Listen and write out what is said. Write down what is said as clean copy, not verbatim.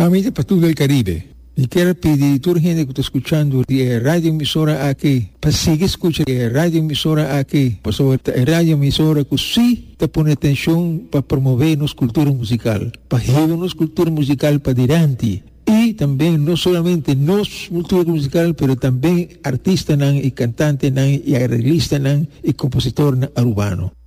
Amiga para todo el Caribe. Y quiero pedir a toda la gente que está escuchando de radio emisora aquí, para seguir escuchando radio emisora aquí, por sobre radio emisora que sí te pone atención para promover nuestra cultura musical, para llevar nuestra cultura musical para adelante. Y también no solamente nuestra cultura musical, pero también artistas y cantantes y arreglistas y compositores urbanos.